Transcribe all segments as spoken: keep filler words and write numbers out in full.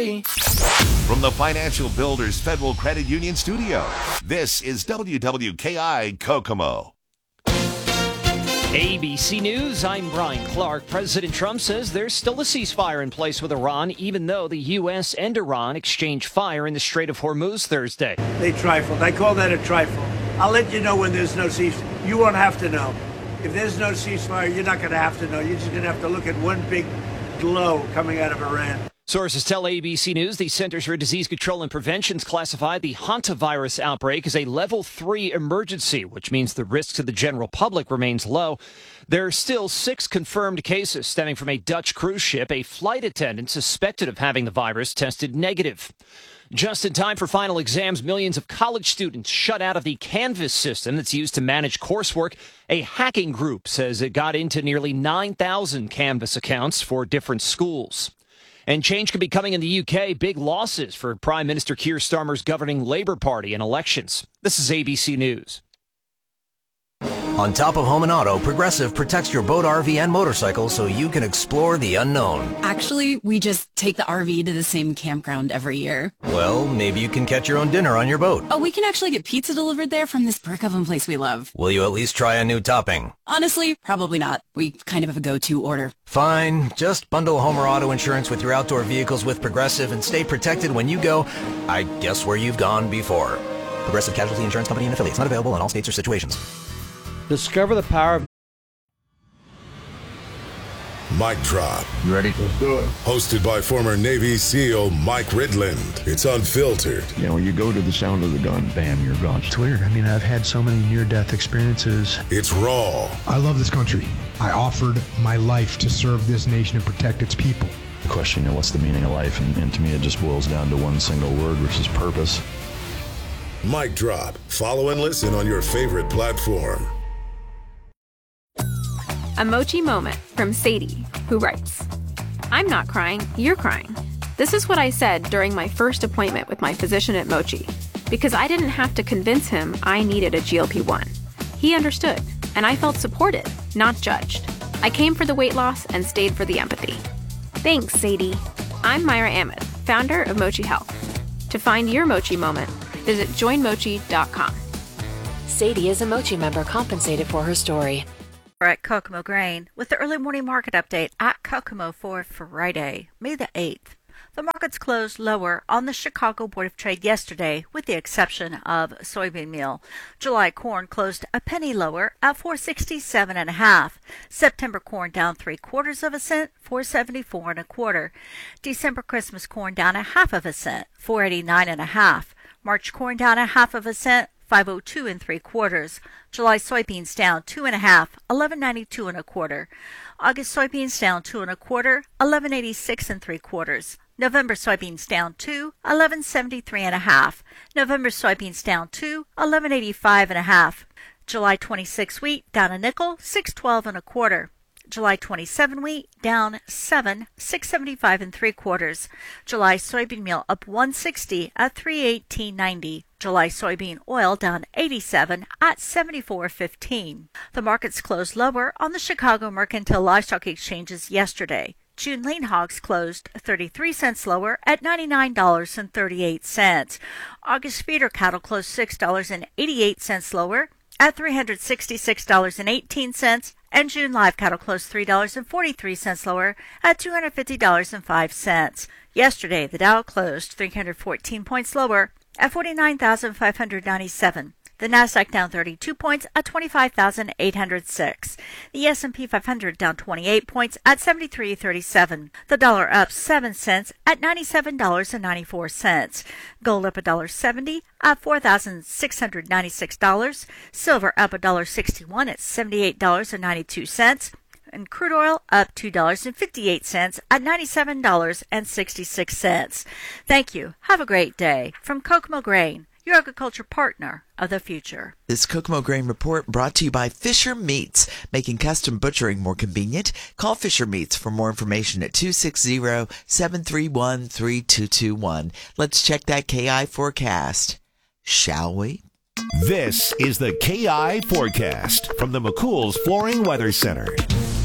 From the Financial Builders Federal Credit Union studio, this is W W K I Kokomo. A B C News, I'm Brian Clark. President Trump says there's still a ceasefire in place with Iran, even though the U S and Iran exchanged fire in the Strait of Hormuz Thursday. They trifled. I call that a trifle. I'll let you know when there's no ceasefire. You won't have to know. If there's no ceasefire, you're not going to have to know. You're just going to have to look at one big glow coming out of Iran. Sources tell A B C News the Centers for Disease Control and Prevention's classified the hantavirus outbreak as a level three emergency, which means the risk to the general public remains low. There are still six confirmed cases stemming from a Dutch cruise ship. A flight attendant suspected of having the virus tested negative. Just in time for final exams, millions of college students shut out of the Canvas system that's used to manage coursework. A hacking group says it got into nearly nine thousand Canvas accounts for different schools. And change could be coming in the U K. Big losses for Prime Minister Keir Starmer's governing Labour Party in elections. This is A B C News. On top of home and auto, Progressive protects your boat, R V, and motorcycle so you can explore the unknown. Actually, we just take the R V to the same campground every year. Well, maybe you can catch your own dinner on your boat. Oh, we can actually get pizza delivered there from this brick oven place we love. Will you at least try a new topping? Honestly, probably not. We kind of have a go-to order. Fine. Just bundle home or auto insurance with your outdoor vehicles with Progressive and stay protected when you go, I guess, where you've gone before. Progressive Casualty Insurance Company and affiliates. Not available in all states or situations. Discover the power of... Mic Drop. You ready? Let's do it. Hosted by former Navy SEAL Mike Ridland. It's unfiltered. You know, when you go to the sound of the gun, bam, you're gone. It's weird. I mean, I've had so many near-death experiences. It's raw. I love this country. I offered my life to serve this nation and protect its people. The question, you know, what's the meaning of life? And, and to me, it just boils down to one single word, which is purpose. Mic Drop. Follow and listen on your favorite platform. A Mochi moment from Sadie, who writes, I'm not crying, you're crying. This is what I said during my first appointment with my physician at Mochi, because I didn't have to convince him I needed a G L P one. He understood, and I felt supported, not judged. I came for the weight loss and stayed for the empathy. Thanks, Sadie. I'm Myra Ahmed, founder of Mochi Health. To find your Mochi moment, visit join mochi dot com. Sadie is a Mochi member compensated for her story. At Kokomo Grain with the early morning market update at Kokomo for Friday, May the eighth. The markets closed lower on the Chicago Board of Trade yesterday, with the exception of soybean meal. July corn closed a penny lower at four sixty-seven and a half. September corn down three quarters of a cent, four seventy-four and a quarter. December Christmas corn down a half of a cent, four eighty-nine and a half. March corn down a half of a cent, five oh two and three quarters. July soybeans down two and a half, eleven ninety-two and a quarter. August soybeans down two and a quarter, eleven eighty-six and three quarters. November soybeans down two, eleven seventy-three and a half. November soybeans down two, eleven eighty-five and a half. July twenty-six wheat down a nickel, six twelve and a quarter. July twenty-seven wheat down seven, six seventy-five and three quarters. July soybean meal up one sixty at three eighteen ninety. July soybean oil down eighty-seven at seventy-four fifteen. The markets closed lower on the Chicago Mercantile Livestock Exchanges yesterday. June lean hogs closed thirty-three cents lower at ninety-nine dollars and thirty-eight cents. August feeder cattle closed six dollars and eighty-eight cents lower at three hundred sixty-six dollars and eighteen cents. And June live cattle closed three dollars and forty-three cents lower at two hundred fifty dollars and five cents. Yesterday, the Dow closed three hundred fourteen points lower at forty-nine thousand five hundred ninety-seven. The Nasdaq down thirty-two points at twenty-five thousand eight hundred six. The S and P five hundred down twenty-eight points at seventy-three thirty-seven. The dollar up seven cents at ninety-seven dollars and ninety-four cents. Gold up one dollar seventy at four thousand six hundred ninety-six dollars. Silver up one dollar sixty-one at seventy-eight dollars and ninety-two cents. And crude oil up two dollars and fifty-eight cents at ninety-seven dollars and sixty-six cents. Thank you. Have a great day. From Kokomo Grain, your agriculture partner of the future. This Kokomo Grain Report brought to you by Fisher Meats, making custom butchering more convenient. Call Fisher Meats for more information at two six zero, seven three one, three two two one. Let's check that K I forecast, shall we? This is the K I forecast from the McCool's Flooring Weather Center.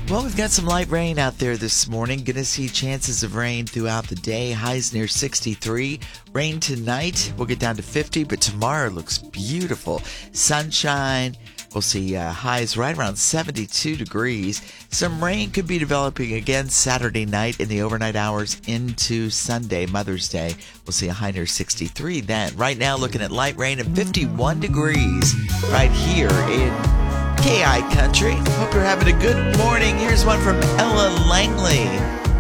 Well, we've got some light rain out there this morning. Going to see chances of rain throughout the day. Highs near sixty-three. Rain tonight. We'll get down to fifty, but tomorrow looks beautiful. Sunshine. We'll see uh, highs right around seventy-two degrees. Some rain could be developing again Saturday night in the overnight hours into Sunday, Mother's Day. We'll see a high near sixty-three then. Right now, looking at light rain at fifty-one degrees right here in K I Country. Hope you're having a good morning. Here's one from Ella Langley.